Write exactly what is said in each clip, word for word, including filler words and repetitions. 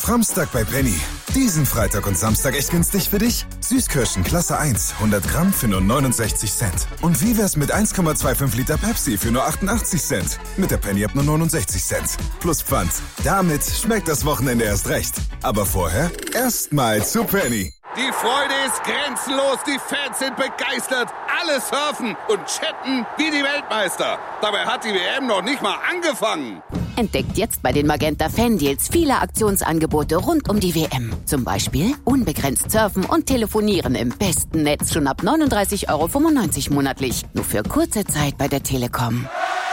Framstag bei Penny. Diesen Freitag und Samstag echt günstig für dich? Süßkirschen Klasse eins, hundert Gramm für nur neunundsechzig Cent. Und wie wär's mit eins Komma fünfundzwanzig Liter Pepsi für nur achtundachtzig Cent? Mit der Penny ab nur neunundsechzig Cent. Plus Pfand. Damit schmeckt das Wochenende erst recht. Aber vorher erstmal zu Penny. Die Freude ist grenzenlos, die Fans sind begeistert, alle surfen und chatten wie die Weltmeister. Dabei hat die W M noch nicht mal angefangen. Entdeckt jetzt bei den Magenta Fan-Deals viele Aktionsangebote rund um die W M. Zum Beispiel unbegrenzt surfen und telefonieren im besten Netz schon ab neununddreißig Euro fünfundneunzig monatlich. Nur für kurze Zeit bei der Telekom.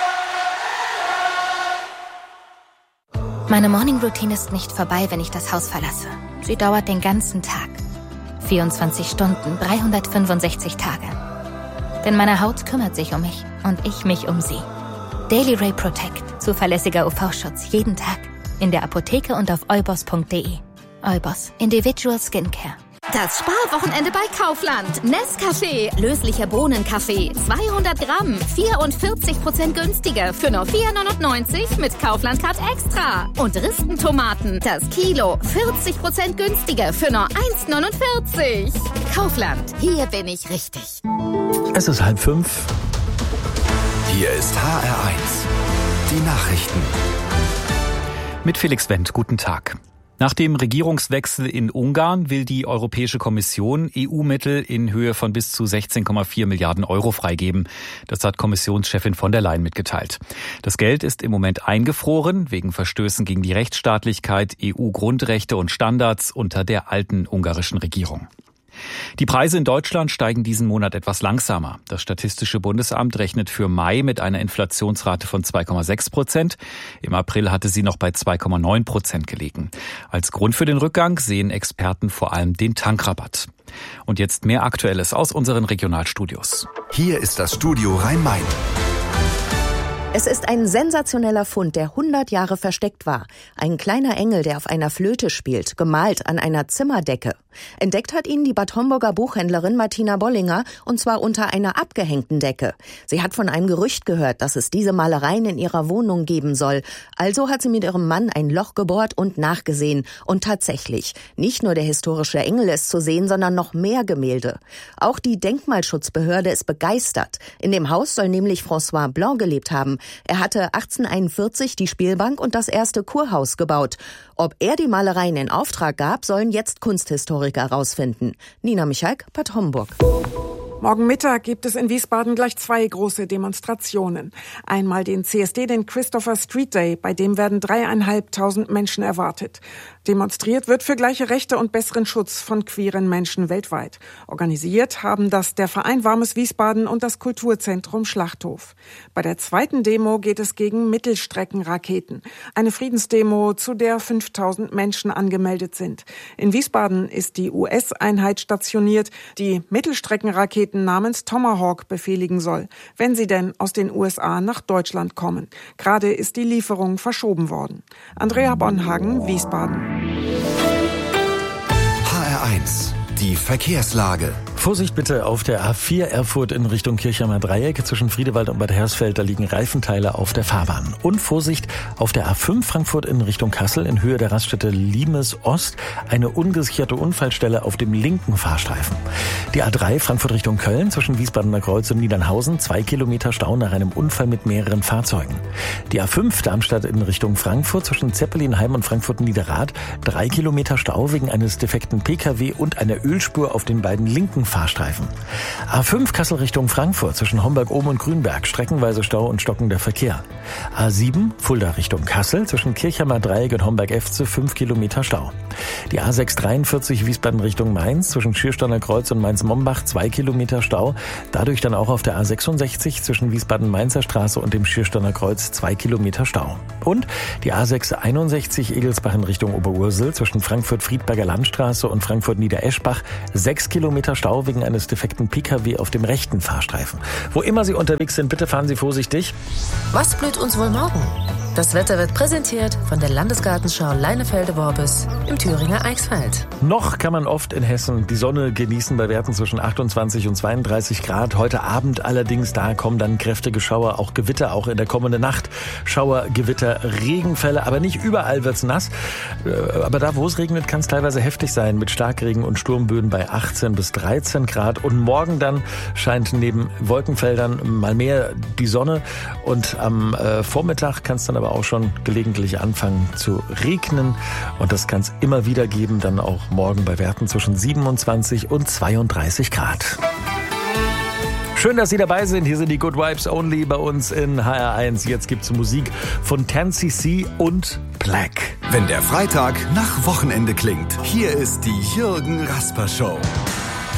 Meine Morning-Routine ist nicht vorbei, wenn ich das Haus verlasse. Sie dauert den ganzen Tag. vierundzwanzig Stunden, dreihundertfünfundsechzig Tage. Denn meine Haut kümmert sich um mich und ich mich um sie. Daily Ray Protect. Zuverlässiger U V-Schutz jeden Tag. In der Apotheke und auf eubos punkt de. Eubos. Individual Skincare. Das Sparwochenende bei Kaufland. Nescafé, löslicher Bohnenkaffee, zweihundert Gramm, vierundvierzig Prozent günstiger für nur vier neunundneunzig mit Kaufland Card Extra. Und Ristentomaten, das Kilo, vierzig Prozent günstiger für nur eins neunundvierzig. Kaufland, hier bin ich richtig. Es ist halb fünf. Hier ist H R eins. Die Nachrichten. Mit Felix Wendt, guten Tag. Nach dem Regierungswechsel in Ungarn will die Europäische Kommission E U-Mittel in Höhe von bis zu sechzehn Komma vier Milliarden Euro freigeben. Das hat Kommissionschefin von der Leyen mitgeteilt. Das Geld ist im Moment eingefroren, wegen Verstößen gegen die Rechtsstaatlichkeit, E U-Grundrechte und Standards unter der alten ungarischen Regierung. Die Preise in Deutschland steigen diesen Monat etwas langsamer. Das Statistische Bundesamt rechnet für Mai mit einer Inflationsrate von zwei Komma sechs Prozent. Im April hatte sie noch bei zwei Komma neun Prozent gelegen. Als Grund für den Rückgang sehen Experten vor allem den Tankrabatt. Und jetzt mehr Aktuelles aus unseren Regionalstudios. Hier ist das Studio Rhein-Main. Es ist ein sensationeller Fund, der hundert Jahre versteckt war. Ein kleiner Engel, der auf einer Flöte spielt, gemalt an einer Zimmerdecke. Entdeckt hat ihn die Bad Homburger Buchhändlerin Martina Bollinger, und zwar unter einer abgehängten Decke. Sie hat von einem Gerücht gehört, dass es diese Malereien in ihrer Wohnung geben soll. Also hat sie mit ihrem Mann ein Loch gebohrt und nachgesehen. Und tatsächlich, nicht nur der historische Engel ist zu sehen, sondern noch mehr Gemälde. Auch die Denkmalschutzbehörde ist begeistert. In dem Haus soll nämlich François Blanc gelebt haben. Er hatte achtzehnhunderteinundvierzig die Spielbank und das erste Kurhaus gebaut. Ob er die Malereien in Auftrag gab, sollen jetzt Kunsthistoriker herausfinden. Nina Michalk, Bad Homburg. Morgen Mittag gibt es in Wiesbaden gleich zwei große Demonstrationen. Einmal den C S D, den Christopher Street Day, bei dem werden dreieinhalbtausend Menschen erwartet. Demonstriert wird für gleiche Rechte und besseren Schutz von queeren Menschen weltweit. Organisiert haben das der Verein Warmes Wiesbaden und das Kulturzentrum Schlachthof. Bei der zweiten Demo geht es gegen Mittelstreckenraketen. Eine Friedensdemo, zu der fünftausend Menschen angemeldet sind. In Wiesbaden ist die U S-Einheit stationiert, die Mittelstreckenraketen namens Tomahawk befehligen soll, wenn sie denn aus den U S A nach Deutschland kommen. Gerade ist die Lieferung verschoben worden. Andrea Bonhagen, Wiesbaden. H R eins. Die Verkehrslage. Vorsicht bitte auf der A vier Erfurt in Richtung Kirchheimer Dreieck. Zwischen Friedewald und Bad Hersfeld, da liegen Reifenteile auf der Fahrbahn. Und Vorsicht auf der A fünf Frankfurt in Richtung Kassel in Höhe der Raststätte Limes Ost. Eine ungesicherte Unfallstelle auf dem linken Fahrstreifen. Die A drei Frankfurt Richtung Köln zwischen Wiesbadener Kreuz und Niedernhausen. Zwei Kilometer Stau nach einem Unfall mit mehreren Fahrzeugen. Die A fünf Darmstadt in Richtung Frankfurt zwischen Zeppelinheim und Frankfurt-Niederrad. Drei Kilometer Stau wegen eines defekten P K W und einer Ölspur auf den beiden linken Fahrstreifen. A fünf Kassel Richtung Frankfurt zwischen Homberg-Ohm und Grünberg, streckenweise Stau und stockender Verkehr. A sieben Fulda Richtung Kassel zwischen Kirchheimer Dreieck und Homberg-Efze fünf Kilometer Stau. Die A sechs dreiundvierzig Wiesbaden Richtung Mainz zwischen Schiersteiner Kreuz und Mainz-Mombach zwei Kilometer Stau. Dadurch dann auch auf der A sechsundsechzig zwischen Wiesbaden-Mainzer Straße und dem Schiersteiner Kreuz zwei Kilometer Stau. Und die A sechs einundsechzig Egelsbach in Richtung Oberursel zwischen Frankfurt-Friedberger Landstraße und Frankfurt-Niedereschbach sechs Kilometer Stau wegen eines defekten P K W auf dem rechten Fahrstreifen. Wo immer Sie unterwegs sind, bitte fahren Sie vorsichtig. Was blüht uns wohl morgen? Das Wetter wird präsentiert von der Landesgartenschau Leinefelde-Worbis im Thüringer Eichsfeld. Noch kann man oft in Hessen die Sonne genießen bei Werten zwischen achtundzwanzig und zweiunddreißig Grad. Heute Abend allerdings, da kommen dann kräftige Schauer, auch Gewitter, auch in der kommenden Nacht. Schauer, Gewitter, Regenfälle, aber nicht überall wird's nass. Aber da, wo es regnet, kann es teilweise heftig sein mit Starkregen und Sturmböen bei achtzehn bis dreizehn Grad. Und morgen dann scheint neben Wolkenfeldern mal mehr die Sonne. Und am äh, Vormittag kann es dann aber auch schon gelegentlich anfangen zu regnen. Und das kann es immer wieder geben, dann auch morgen bei Werten zwischen siebenundzwanzig und zweiunddreißig Grad. Schön, dass Sie dabei sind. Hier sind die Good Vibes Only bei uns in H R eins. Jetzt gibt's Musik von ten C C und Black. Wenn der Freitag nach Wochenende klingt, hier ist die Jürgen Rasper Show.